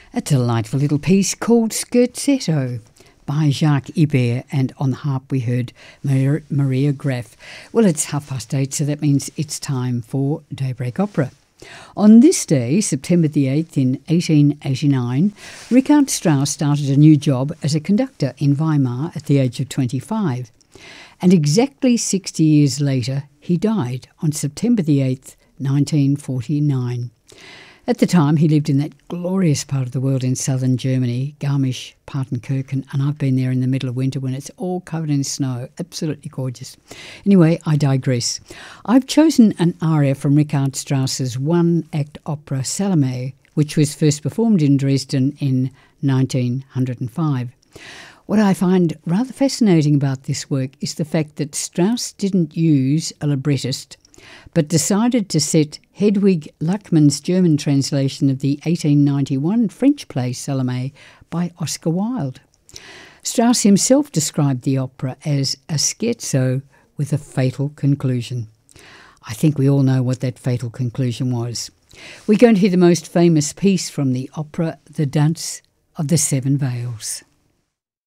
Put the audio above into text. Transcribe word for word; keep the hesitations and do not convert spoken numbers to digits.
A delightful little piece called Scherzetto by Jacques Ibert, and on the harp we heard Maria, Maria Graf. Well, it's half past eight, so that means it's time for Daybreak Opera. On this day, September the eighth in eighteen eighty-nine, Richard Strauss started a new job as a conductor in Weimar at the age of twenty-five. And exactly sixty years later, he died on September the eighth, nineteen forty-nine. At the time, he lived in that glorious part of the world in southern Germany, Garmisch-Partenkirchen, and I've been there in the middle of winter when it's all covered in snow. Absolutely gorgeous. Anyway, I digress. I've chosen an aria from Richard Strauss's one-act opera Salome, which was first performed in Dresden in nineteen oh five. What I find rather fascinating about this work is the fact that Strauss didn't use a librettist, but decided to set Hedwig Luckmann's German translation of the eighteen ninety-one French play Salome by Oscar Wilde. Strauss himself described the opera as a scherzo with a fatal conclusion. I think we all know what that fatal conclusion was. We're going to hear the most famous piece from the opera, The Dance of the Seven Veils.